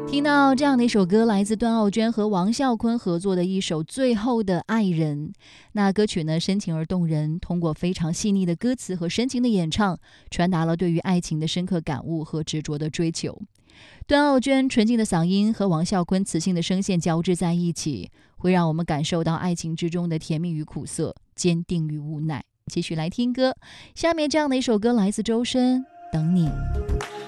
听到这样的一首歌，来自段奥娟和王啸坤合作的一首《最后的爱人》。那歌曲呢，深情而动人，通过非常细腻的歌词和深情的演唱，传达了对于爱情的深刻感悟和执着的追求。段奥娟纯净的嗓音和王啸坤磁性的声线交织在一起，会让我们感受到爱情之中的甜蜜与苦涩，坚定与无奈。继续来听歌，下面这样的一首歌来自周深，《等你》。